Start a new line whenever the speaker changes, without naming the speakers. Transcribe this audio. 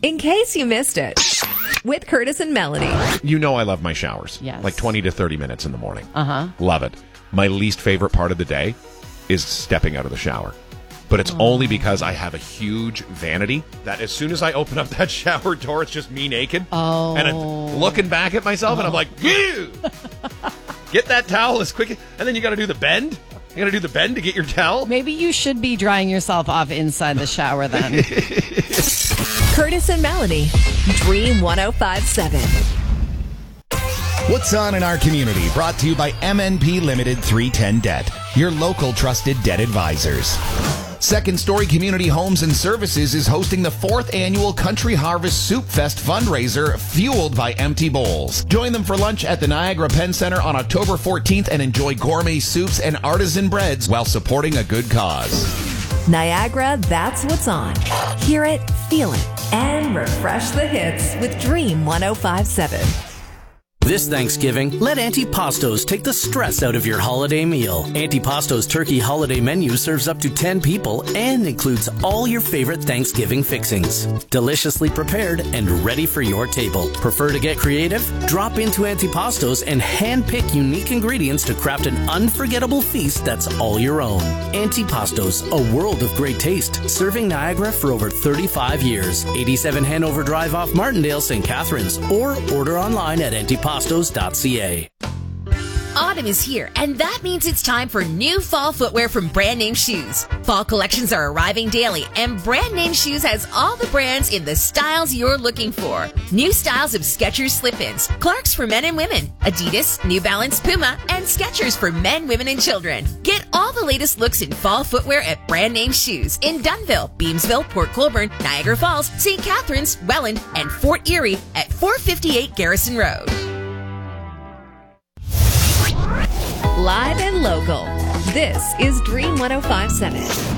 in case you missed it, with Curtis and Melanie.
You know I love my showers.
Yes.
Like 20 to 30 minutes in the morning.
Uh-huh.
Love it. My least favorite part of the day is stepping out of the shower. But it's only because I have a huge vanity that as soon as I open up that shower door, it's just me naked.
Oh.
And I'm looking back at myself and I'm like, ew! Get that towel as quick. And then you got to do the bend. You got to do the bend to get your towel.
Maybe you should be drying yourself off inside the shower then.
Curtis and Melanie, Dream 105.7.
What's on in our community? Brought to you by MNP Limited 310 Debt, your local trusted debt advisors. Second Story Community Homes and Services is hosting the 4th annual Country Harvest Soup Fest fundraiser fueled by empty bowls. Join them for lunch at the Niagara Penn Center on October 14th and enjoy gourmet soups and artisan breads while supporting a good cause.
Niagara, that's what's on. Hear it, feel it, and refresh the hits with Dream 105.7.
This Thanksgiving, let Auntie Pasto's take the stress out of your holiday meal. Auntie Pasto's turkey holiday menu serves up to 10 people and includes all your favorite Thanksgiving fixings. Deliciously prepared and ready for your table. Prefer to get creative? Drop into Auntie Pasto's and hand-pick unique ingredients to craft an unforgettable feast that's all your own. Auntie Pasto's, a world of great taste, serving Niagara for over 35 years. 87 Hanover Drive off Martindale, St. Catharines, or order online at antipastos.ca.
Autumn is here, and that means it's time for new fall footwear from Brand Name Shoes. Fall collections are arriving daily, and Brand Name Shoes has all the brands in the styles you're looking for. New styles of Skechers slip-ins, Clarks for men and women, Adidas, New Balance, Puma, and Skechers for men, women, and children. Get all the latest looks in fall footwear at Brand Name Shoes in Dunnville, Beamsville, Port Colborne, Niagara Falls, St. Catharines, Welland, and Fort Erie at 458 Garrison Road.
Live and local. This is Dream 105.7.